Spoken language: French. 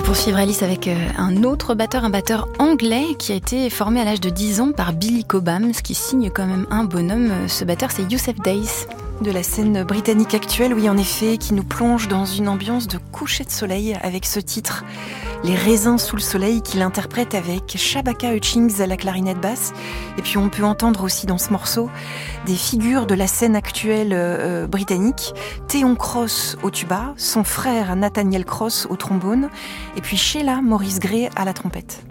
va poursuivre Alice avec un autre batteur, un batteur anglais qui a été formé à l'âge de 10 ans par Billy Cobham, ce qui signe quand même un bonhomme. Ce batteur, c'est Yussef Dayes. De la scène britannique actuelle, oui en effet, qui nous plonge dans une ambiance de coucher de soleil avec ce titre, Les raisins sous le soleil, qu'il interprète avec Shabaka Hutchings à la clarinette basse. Et puis on peut entendre aussi dans ce morceau des figures de la scène actuelle britannique, Theon Cross au tuba, son frère Nathaniel Cross au trombone, et puis Sheila Morris Gray à la trompette.